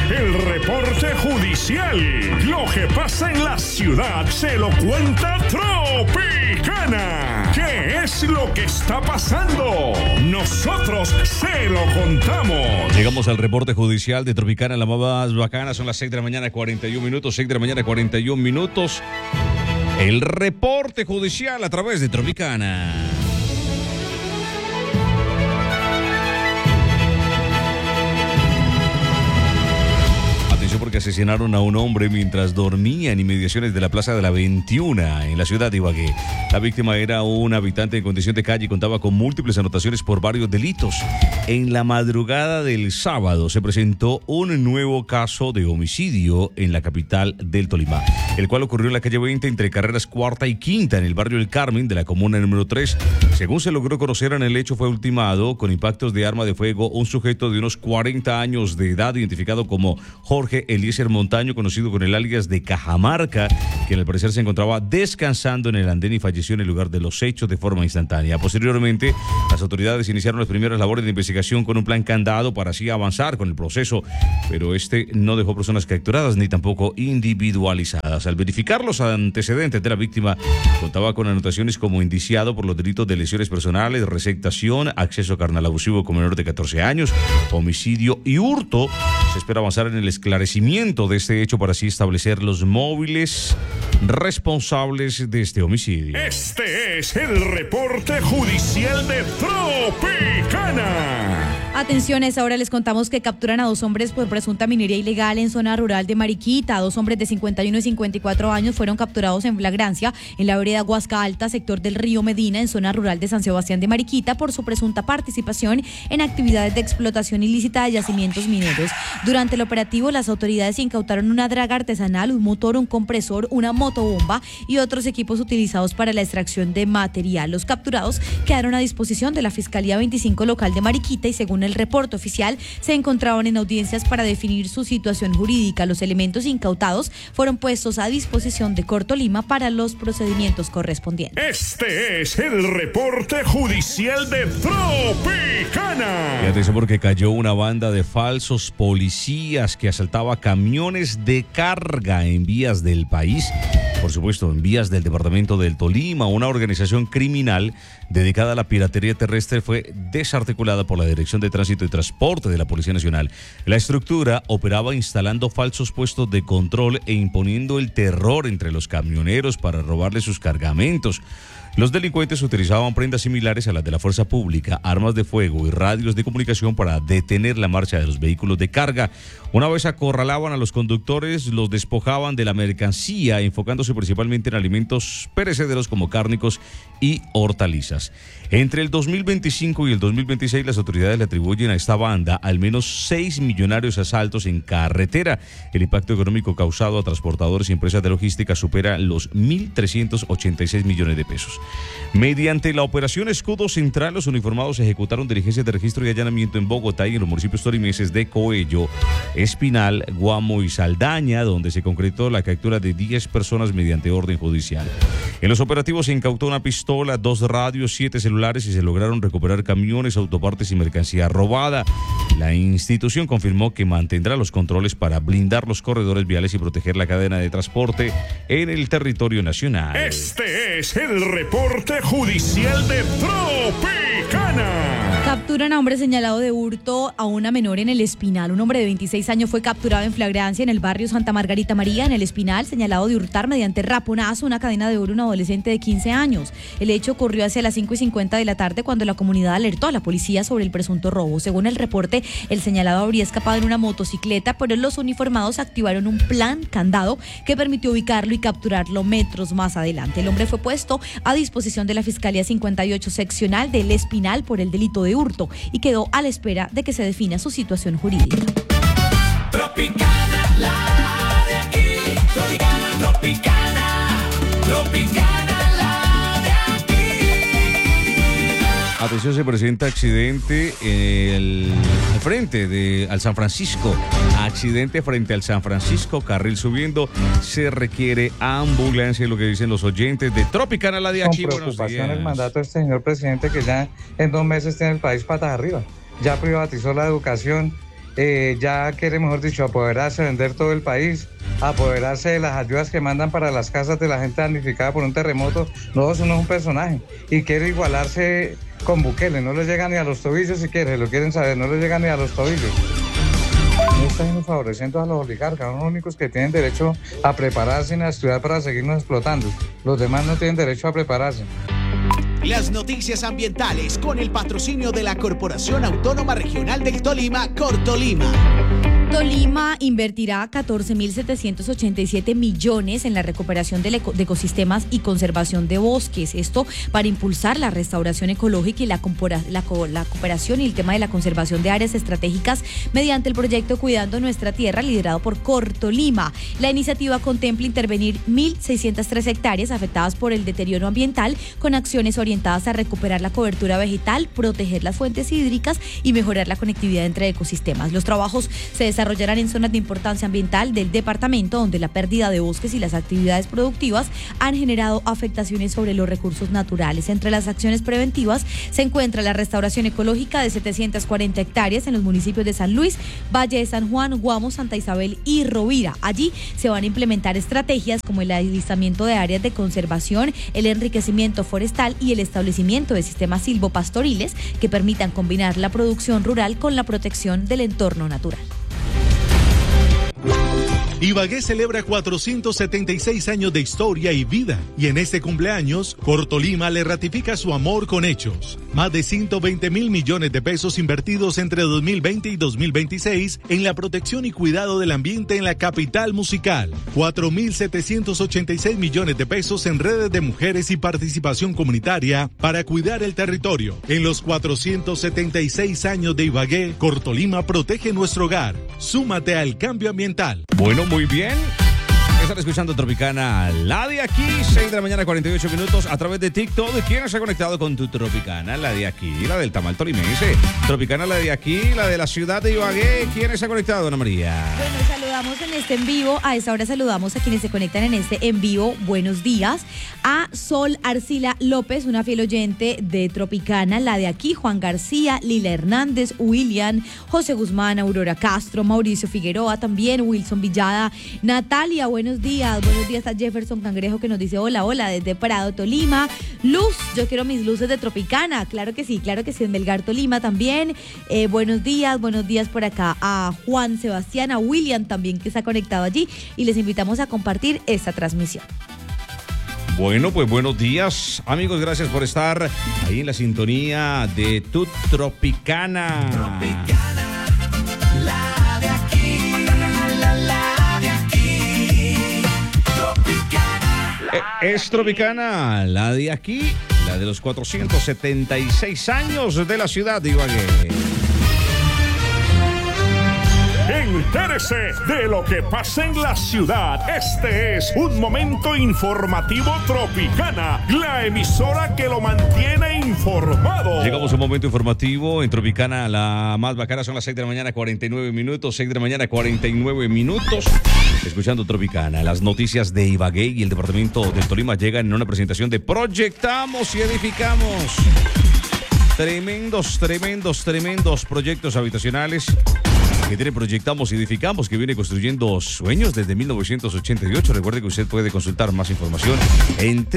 el reporte judicial. Lo que pasa en la ciudad se lo cuenta Tropicana. ¿Qué es lo que está pasando? Nosotros se lo contamos. Llegamos al reporte judicial de Tropicana, la más bacana. Son las 6 de la mañana, 41 minutos. 6 de la mañana, 41 minutos. El reporte judicial a través de Tropicana. Porque asesinaron a un hombre mientras dormía en inmediaciones de la Plaza de la 21 en la ciudad de Ibagué. La víctima era un habitante en condición de calle y contaba con múltiples anotaciones por varios delitos. En la madrugada del sábado se presentó un nuevo caso de homicidio en la capital del Tolima, el cual ocurrió en la calle 20 entre carreras cuarta y quinta en el barrio El Carmen de la comuna número 3. Según se logró conocer, en el hecho fue ultimado con impactos de arma de fuego un sujeto de unos 40 años de edad identificado como Jorge Eliezer Montaño, conocido con el alias de Cajamarca, que al parecer se encontraba descansando en el andén y falleció en el lugar de los hechos de forma instantánea. Posteriormente, las autoridades iniciaron las primeras labores de investigación con un plan candado para así avanzar con el proceso, pero este no dejó personas capturadas ni tampoco individualizadas. Al verificar los antecedentes de la víctima, contaba con anotaciones como indiciado por los delitos de lesiones personales, receptación, acceso carnal abusivo con menor de 14 años, homicidio y hurto. Se espera avanzar en el esclarecimiento de este hecho para así establecer los móviles responsables de este homicidio. Este es el reporte judicial de Tropicana. Atenciones, ahora les contamos que capturan a 2 hombres por presunta minería ilegal en zona rural de Mariquita. 2 hombres de 51 y 54 años fueron capturados en flagrancia en la vereda Huasca Alta, sector del río Medina, en zona rural de San Sebastián de Mariquita, por su presunta participación en actividades de explotación ilícita de yacimientos mineros. Durante el operativo, las autoridades incautaron una draga artesanal, un motor, un compresor, una motobomba y otros equipos utilizados para la extracción de material. Los capturados quedaron a disposición de la Fiscalía 25 local de Mariquita y, según el reporte oficial, se encontraban en audiencias para definir su situación jurídica. Los elementos incautados fueron puestos a disposición de Corto Lima para los procedimientos correspondientes. Este es el reporte judicial de Tropicana. Y atención porque cayó una banda de falsos policías que asaltaba camiones de carga en vías del país. Por supuesto, en vías del departamento del Tolima. Una organización criminal dedicada a la piratería terrestre fue desarticulada por la Dirección de Tránsito y Transporte de la Policía Nacional. La estructura operaba instalando falsos puestos de control e imponiendo el terror entre los camioneros para robarles sus cargamentos. Los delincuentes utilizaban prendas similares a las de la fuerza pública, armas de fuego y radios de comunicación para detener la marcha de los vehículos de carga. Una vez acorralaban a los conductores, los despojaban de la mercancía, enfocándose principalmente en alimentos perecederos como cárnicos y hortalizas. Entre el 2025 y el 2026, las autoridades le atribuyen a esta banda al menos 6 millonarios asaltos en carretera. El impacto económico causado a transportadores y empresas de logística supera los 1.386 millones de pesos. Mediante la operación Escudo Central, los uniformados ejecutaron diligencias de registro y allanamiento en Bogotá y en los municipios tolimenses de Coello, Espinal, Guamo y Saldaña, donde se concretó la captura de 10 personas mediante orden judicial. En los operativos se incautó una pistola, 2 radios, 7 celulares y se lograron recuperar camiones, autopartes y mercancía robada. La institución confirmó que mantendrá los controles para blindar los corredores viales y proteger la cadena de transporte en el territorio nacional. Este es el reporte judicial de Tropicana. Capturan a hombre señalado de hurto a una menor en El Espinal. Un hombre de 26 años fue capturado en flagrancia en el barrio Santa Margarita María, en El Espinal, señalado de hurtar mediante raponazo una cadena de oro a un adolescente de 15 años. El hecho ocurrió hacia las 5:50 de la tarde cuando la comunidad alertó a la policía sobre el presunto robo. Según el reporte, el señalado habría escapado en una motocicleta, pero los uniformados activaron un plan candado que permitió ubicarlo y capturarlo metros más adelante. El hombre fue puesto a disposición de la Fiscalía 58 seccional del Espinal por el delito de hurto y quedó a la espera de que se defina su situación jurídica. Tropicana, la de aquí. Tropicana, Tropicana, Tropicana, la de aquí. Atención, se presenta accidente al San Francisco. Accidente frente al San Francisco, carril subiendo. Se requiere ambulancia, lo que dicen los oyentes de Tropicana, la de aquí. Con preocupación el mandato de este señor presidente que ya en 2 meses tiene el país patas arriba. Ya privatizó la educación ya quiere, mejor dicho, apoderarse, vender todo el país, apoderarse de las ayudas que mandan para las casas de la gente damnificada por un terremoto. No, eso no es un personaje. Y quiere igualarse con Bukele, no le llega ni a los tobillos si quiere, lo quieren saber, no le llega ni a los tobillos. No están favoreciendo a los oligarcas, son los únicos que tienen derecho a prepararse y a estudiar para seguirnos explotando. Los demás no tienen derecho a prepararse. Las noticias ambientales con el patrocinio de la Corporación Autónoma Regional del Tolima, Cortolima. Tolima invertirá 14.787 millones en la recuperación de ecosistemas y conservación de bosques. Esto para impulsar la restauración ecológica y la cooperación y el tema de la conservación de áreas estratégicas mediante el proyecto Cuidando Nuestra Tierra, liderado por Cortolima. La iniciativa contempla intervenir 1.603 hectáreas afectadas por el deterioro ambiental con acciones orientadas a recuperar la cobertura vegetal, proteger las fuentes hídricas y mejorar la conectividad entre ecosistemas. Los trabajos se desarrollarán en zonas de importancia ambiental del departamento, donde la pérdida de bosques y las actividades productivas han generado afectaciones sobre los recursos naturales. Entre las acciones preventivas se encuentra la restauración ecológica de 740 hectáreas en los municipios de San Luis, Valle de San Juan, Guamo, Santa Isabel y Rovira. Allí se van a implementar estrategias como el alistamiento de áreas de conservación, el enriquecimiento forestal y el establecimiento de sistemas silvopastoriles que permitan combinar la producción rural con la protección del entorno natural. Ibagué celebra 476 años de historia y vida, y en este cumpleaños, Cortolima le ratifica su amor con hechos. Más de 120.000 millones de pesos invertidos entre 2020 y 2026 en la protección y cuidado del ambiente en la capital musical. 4.786 millones de pesos en redes de mujeres y participación comunitaria para cuidar el territorio. En los 476 años de Ibagué, Cortolima protege nuestro hogar. Súmate al cambio ambiental. Bueno, muy bien. Están escuchando Tropicana, la de aquí, 6 de la mañana, 48 minutos, a través de TikTok. ¿Quién se ha conectado con tu Tropicana? La de aquí, la del tamal tolimense. Tropicana, la de aquí, la de la ciudad de Ibagué. ¿Quién se ha conectado, Ana María? Bueno, saludamos en este en vivo. A esta hora saludamos a quienes se conectan en este en vivo. Buenos días. A Sol Arcila López, una fiel oyente de Tropicana, la de aquí, Juan García, Lila Hernández, William, José Guzmán, Aurora Castro, Mauricio Figueroa, también Wilson Villada, Natalia, buenos días a Jefferson Cangrejo que nos dice hola desde Prado, Tolima. Luz, yo quiero mis luces de Tropicana, claro que sí, en Melgar, Tolima también. Buenos días por acá a Juan Sebastián, a William también que está conectado allí y les invitamos a compartir esta transmisión. Bueno, pues buenos días, amigos, gracias por estar ahí en la sintonía de tu Tropicana. Tropicana, la de aquí, la de aquí. Tropicana. Es Tropicana, la de aquí, la de los 476 años de la ciudad de Ibagué. Entérese de lo que pasa en la ciudad. Este es un momento informativo Tropicana, la emisora que lo mantiene informado. Llegamos a un momento informativo en Tropicana, la más bacana. Son las 6 de la mañana, 49 minutos. 6 de la mañana, 49 minutos. Escuchando Tropicana, las noticias de Ibagué y el departamento del Tolima llegan en una presentación de Proyectamos y Edificamos. Tremendos proyectos habitacionales que tiene Proyectamos y Edificamos, que viene construyendo sueños desde 1988. Recuerde que usted puede consultar más información en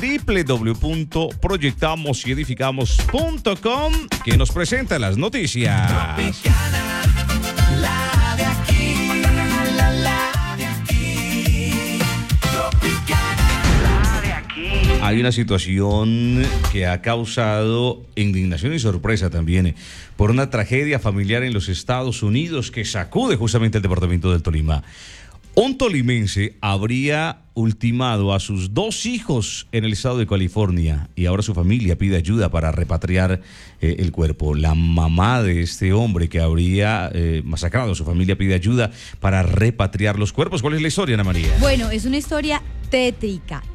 www.proyectamosyedificamos.com, que nos presenta las noticias. Tropicana, la de aquí, la de aquí. Tropicana, la de aquí. Hay una situación que ha causado indignación y sorpresa también por una tragedia familiar en los Estados Unidos que sacude justamente el departamento del Tolima. Un tolimense habría ultimado a sus 2 hijos en el estado de California y ahora su familia pide ayuda para repatriar el cuerpo. La mamá de este hombre que habría masacrado a su familia pide ayuda para repatriar los cuerpos. ¿Cuál es la historia, Ana María? Bueno, es una historia tétrica,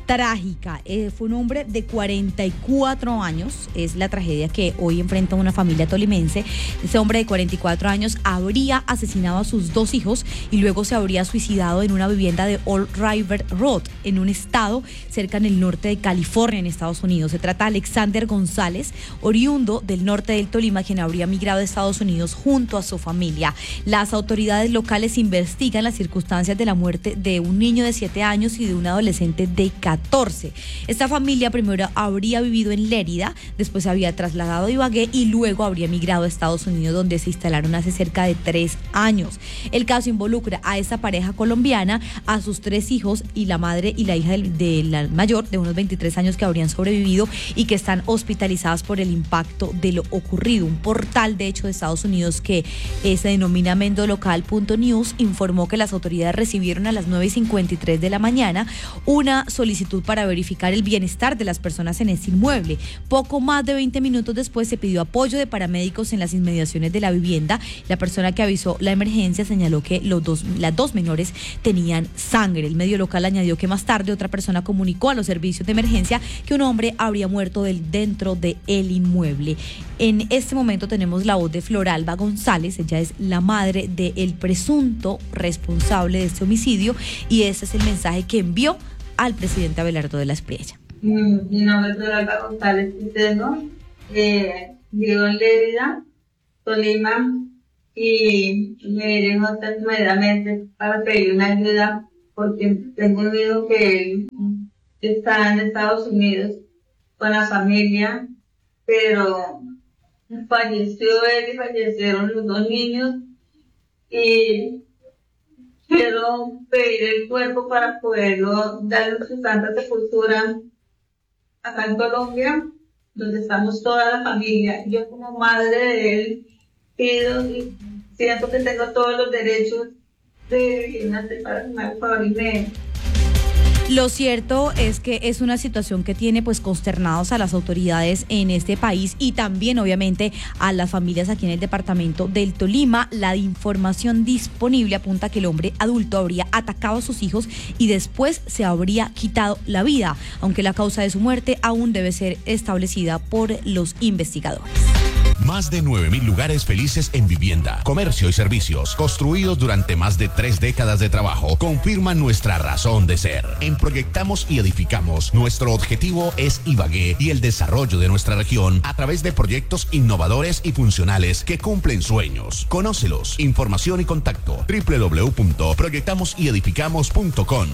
trágica. Fue un hombre de 44 años, es la tragedia que hoy enfrenta una familia tolimense. Ese hombre de 44 años habría asesinado a sus 2 hijos y luego se habría suicidado en una vivienda de Old River Road, en un estado cerca en el norte de California, en Estados Unidos. Se trata de Alexander González, oriundo del norte del Tolima, quien habría migrado a Estados Unidos junto a su familia. Las autoridades locales investigan las circunstancias de la muerte de un niño de 7 años y de un adolescente de 14. Esta familia primero habría vivido en Lérida, después se había trasladado a Ibagué y luego habría migrado a Estados Unidos, donde se instalaron hace cerca de 3 años. El caso involucra a esta pareja colombiana, a sus 3 hijos y la madre y la hija de la mayor, de unos 23 años, que habrían sobrevivido y que están hospitalizadas por el impacto de lo ocurrido. Un portal, de hecho, de Estados Unidos que se denomina mendolocal.news informó que las autoridades recibieron a las 9:53 de la mañana una solicitud para verificar el bienestar de las personas en este inmueble. Poco más de 20 minutos después se pidió apoyo de paramédicos en las inmediaciones de la vivienda. La persona que avisó la emergencia señaló que las 2 menores tenían sangre. El medio local añadió que más tarde otra persona comunicó a los servicios de emergencia que un hombre habría muerto dentro del inmueble. En este momento tenemos la voz de Floralba González. Ella es la madre del presunto responsable de este homicidio y ese es el mensaje que envió al presidente Abelardo de la Espriella. Mi nombre es Floralba González Quintero, vivo en Lérida, Tolima, y me dirijo inmediatamente para pedir una ayuda porque tengo un hijo que está en Estados Unidos con la familia, pero falleció él y fallecieron los 2 niños y quiero pedir el cuerpo para poderlo darle su santa sepultura acá en Colombia, donde estamos toda la familia. Yo como madre de él pido y siento que tengo todos los derechos de vivir para que me haga favor y me... Lo cierto es que es una situación que tiene pues consternados a las autoridades en este país y también obviamente a las familias aquí en el departamento del Tolima. La información disponible apunta que el hombre adulto habría atacado a sus hijos y después se habría quitado la vida, aunque la causa de su muerte aún debe ser establecida por los investigadores. Más de 9.000 lugares felices en vivienda, comercio y servicios, construidos durante más de 3 décadas de trabajo, confirman nuestra razón de ser. En Proyectamos y Edificamos, nuestro objetivo es Ibagué y el desarrollo de nuestra región a través de proyectos innovadores y funcionales que cumplen sueños. Conócelos. Información y contacto: www.proyectamosyedificamos.com.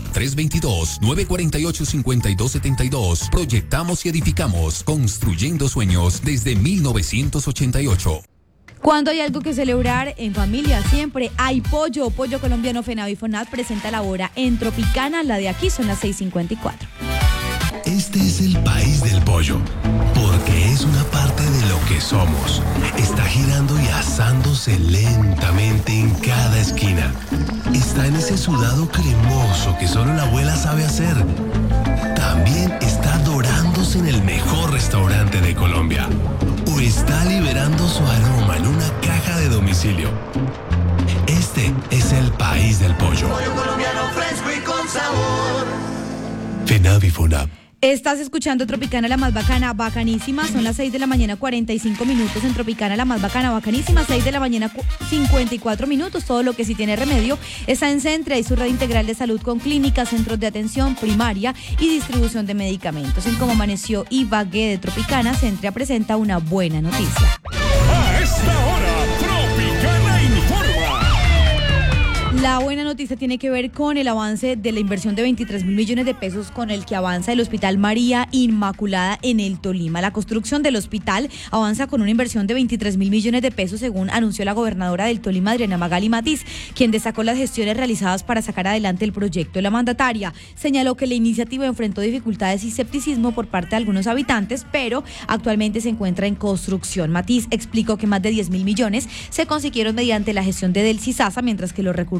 322-948-5272. Proyectamos y Edificamos, construyendo sueños desde 1988. Cuando hay algo que celebrar en familia, siempre hay pollo. Pollo colombiano FENAVI FONAT presenta la hora en Tropicana. La de aquí son las 6:54. Este es el país del pollo, porque es una parte de lo que somos. Está girando y asándose lentamente en cada esquina. Está en ese sudado cremoso que solo la abuela sabe hacer. También está dorándose en el mejor restaurante de Colombia. O está liberando su aroma en una caja de domicilio. Este es el país del pollo. Pollo colombiano fresco y con sabor. FENAVI FONAP. Estás escuchando Tropicana, la más bacana, bacanísima. Son las 6 de la mañana, 45 minutos en Tropicana, la más bacana, bacanísima. 6 de la mañana, 54 minutos. Todo lo que sí tiene remedio está en Centra y su red integral de salud con clínicas, centros de atención primaria y distribución de medicamentos. En Cómo Amaneció Ibagué de Tropicana, Centra presenta una buena noticia. A esta hora, Tropicana informa. La buena noticia tiene que ver con el avance de la inversión de 23.000 millones de pesos con el que avanza el Hospital María Inmaculada en el Tolima. La construcción del hospital avanza con una inversión de 23.000 millones de pesos, según anunció la gobernadora del Tolima, Adriana Magali Matiz, quien destacó las gestiones realizadas para sacar adelante el proyecto. La mandataria señaló que la iniciativa enfrentó dificultades y escepticismo por parte de algunos habitantes, pero actualmente se encuentra en construcción. Matiz explicó que más de 10.000 millones se consiguieron mediante la gestión de Delcy Sasa, mientras que los recursos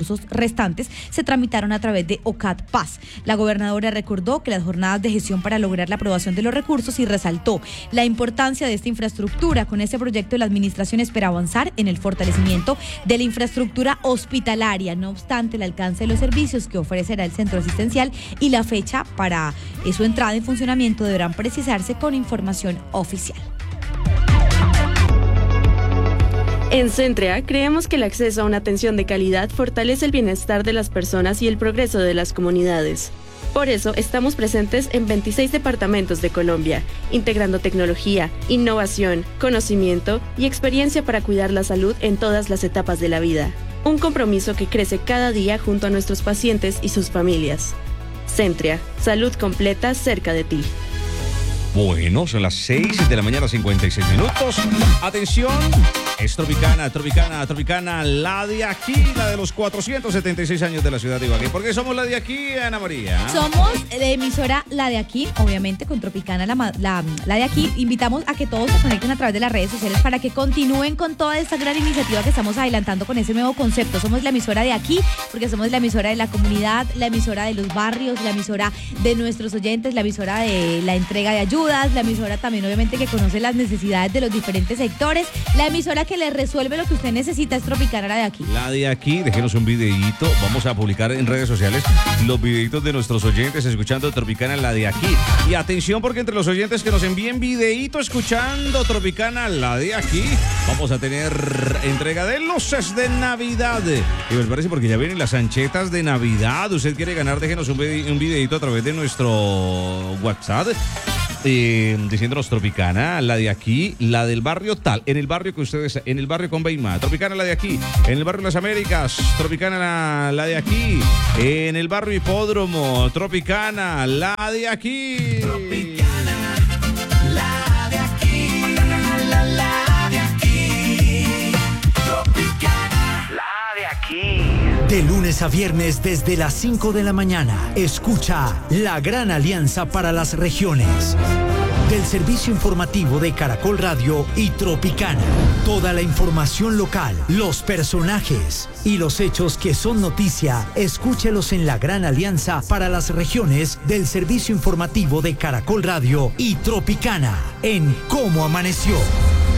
recursos restantes se tramitaron a través de OCAT Paz. La gobernadora recordó que las jornadas de gestión para lograr la aprobación de los recursos y resaltó la importancia de esta infraestructura. Con este proyecto la administración espera avanzar en el fortalecimiento de la infraestructura hospitalaria. No obstante, el alcance de los servicios que ofrecerá el centro asistencial y la fecha para su entrada en funcionamiento deberán precisarse con información oficial. En Centrea creemos que el acceso a una atención de calidad fortalece el bienestar de las personas y el progreso de las comunidades. Por eso estamos presentes en 26 departamentos de Colombia, integrando tecnología, innovación, conocimiento y experiencia para cuidar la salud en todas las etapas de la vida. Un compromiso que crece cada día junto a nuestros pacientes y sus familias. Centrea, salud completa cerca de ti. Bueno, son las 6 de la mañana, 56 minutos. Atención, es Tropicana, la de aquí, la de los 476 años de la ciudad de Ibagué. ¿Por qué somos la de aquí, Ana María? Somos de emisora La de Aquí, obviamente con Tropicana, la de aquí. Invitamos a que todos se conecten a través de las redes sociales para que continúen con toda esta gran iniciativa que estamos adelantando con ese nuevo concepto. Somos la emisora de aquí, porque somos la emisora de la comunidad, la emisora de los barrios, la emisora de nuestros oyentes, la emisora de la entrega de ayuda, la emisora también obviamente que conoce las necesidades de los diferentes sectores, la emisora que le resuelve lo que usted necesita. Es Tropicana, la de aquí. La de aquí, déjenos un videíto, vamos a publicar en redes sociales los videitos de nuestros oyentes escuchando Tropicana, la de aquí. Y atención, porque entre los oyentes que nos envíen videíto escuchando Tropicana, la de aquí, vamos a tener entrega de luces de Navidad. Y me parece porque ya vienen las anchetas de Navidad. Usted quiere ganar, déjenos un videíto a través de nuestro WhatsApp. Diciéndonos Tropicana, la de aquí, la del barrio tal, en el barrio que ustedes, en el barrio Conveima, Tropicana, la de aquí, en el barrio Las Américas, Tropicana, la de aquí, en el barrio Hipódromo, Tropicana, la de aquí. Tropicana, la de aquí, la de aquí, Tropicana, la de aquí. De lunes a viernes desde las 5 de la mañana, escucha La Gran Alianza para las Regiones. Del servicio informativo de Caracol Radio y Tropicana. Toda la información local, los personajes y los hechos que son noticia, escúchelos en La Gran Alianza para las Regiones del servicio informativo de Caracol Radio y Tropicana en Cómo Amaneció.